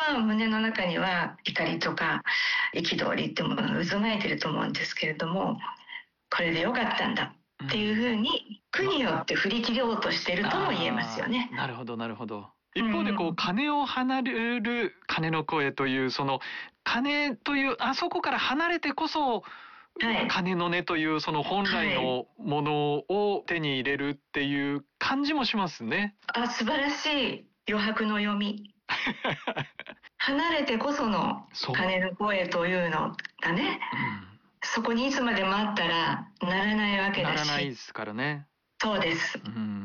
胸の中には怒りとか憤りってものが渦巻いてると思うんですけれども、これでよかったんだっていうふうに苦によって振り切ろうとしてるとも言えますよね。 なるほどなるほど。一方で鐘を離れる鐘の声という、その鐘というあそこから離れてこそ、鐘の音というその本来のものを手に入れるっていう感じもしますね。 素晴らしい余白の読み。離れてこその鐘の声というのがね、そこにいつまでもあったらならないわけだし。 ならないですからね。 そうです。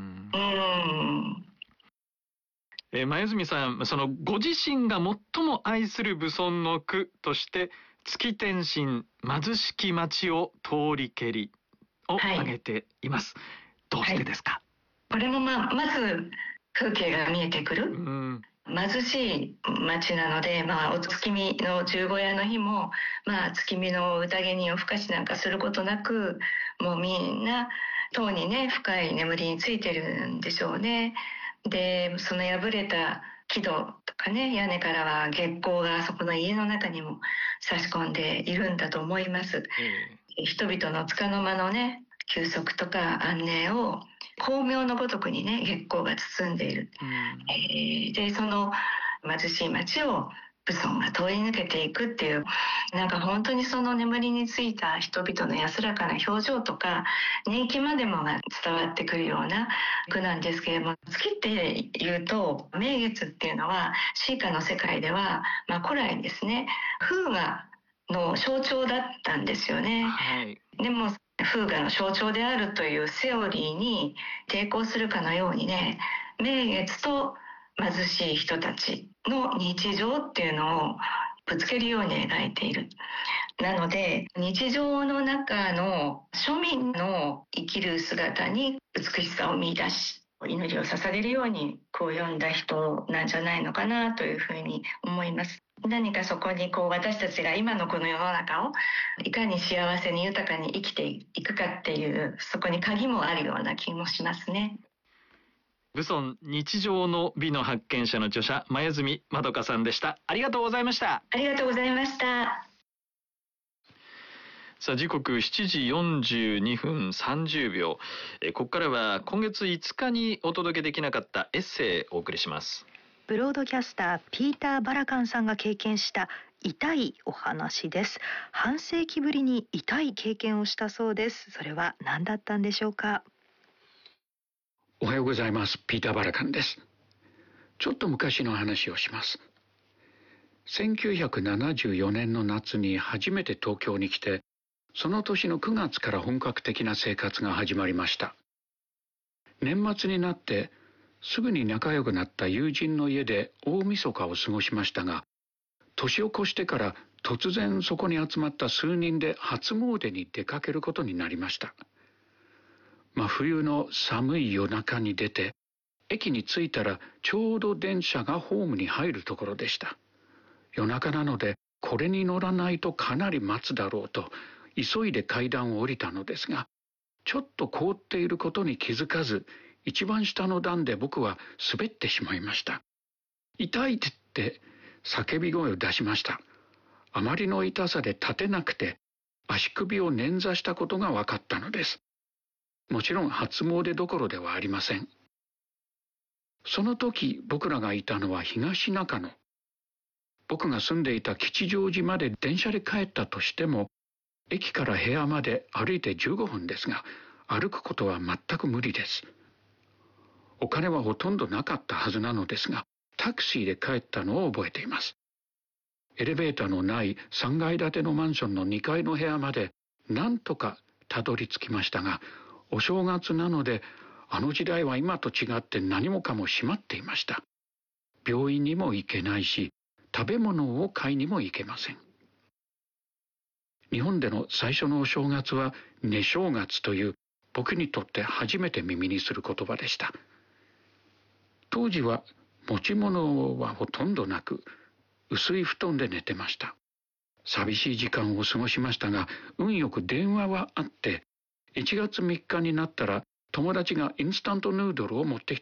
前泉さん、そのご自身が最も愛する蕪村の句として月天心貧しき町を通りけりを挙げています。どうしてですか？ これもまず風景が見えてくる。貧しい町なので、お月見の十五夜の日も、月見の宴に夜更かしなんかすることなく、もうみんな塔にね、深い眠りについてるんでしょうね。で、その破れた木戸とかね、屋根からは月光がそこの家の中にも差し込んでいるんだと思います。人々の束の間のね、休息とか安寧を光明のごとくにね、月光が包んでいる。で、その貧しい町を蕪村が通り抜けていくっていう、なんか本当にその眠りについた人々の安らかな表情とか年季までもが伝わってくるような句なんですけれども、月っていうと名月っていうのは詩歌の世界では、古来ですね、風雅の象徴だったんですよね。でも風雅の象徴であるというセオリーに抵抗するかのようにね、名月と貧しい人たちの日常っていうのをぶつけるように描いている。なので日常の中の庶民の生きる姿に美しさを見出し、祈りを捧げるようにこう読んだ人なんじゃないのかなというふうに思います。何かそこに私たちが今のこの世の中をいかに幸せに豊かに生きていくかっていう、そこに鍵もあるような気もしますね。 蕪村日常の美の発見者の著者、前泉まどかさんでした。ありがとうございました。 ありがとうございました。 さあ、時刻7時42分30秒。ここからは今月5日にお届けできなかったエッセイをお送りします。 ブロードキャスターピーター・バラカンさんが経験した痛いお話です。半世紀ぶりに痛い経験をしたそうです。それは何だったんでしょうか？ おはようございます。ピーター・バラカンです。ちょっと昔の話をします。1974年の夏に初めて東京に来て、その年の9月から本格的な生活が始まりました。年末になってすぐに仲良くなった友人の家で大晦日を過ごしましたが、年を越してから突然そこに集まった数人で初詣に出かけることになりました。真冬の寒い夜中に出て、駅に着いたらちょうど電車がホームに入るところでした。夜中なのでこれに乗らないとかなり待つだろうと急いで階段を降りたのですが、ちょっと凍っていることに気づかず、一番下の段で僕は滑ってしまいました。痛いって叫び声を出しました。あまりの痛さで立てなくて足首を捻挫したことが分かったのです。もちろん初詣どころではありません。その時僕らがいたのは東中野。僕が住んでいた吉祥寺まで電車で帰ったとしても、駅から部屋まで歩いて15分ですが、歩くことは全く無理です。お金はほとんどなかったはずなのですが、タクシーで帰ったのを覚えています。エレベーターのない3階建てのマンションの2階の部屋までなんとかたどり着きましたが、お正月なのであの時代は今と違って何もかも閉まっていました。病院にも行けないし、食べ物を買いにも行けません。日本での最初のお正月は寝正月という僕にとって初めて耳にする言葉でした。当時は持ち物はほとんどなく、薄い布団で寝てました。寂しい時間を過ごしましたが、運よく電話はあって、1月3日になったら友達がインスタントヌードルを持ってき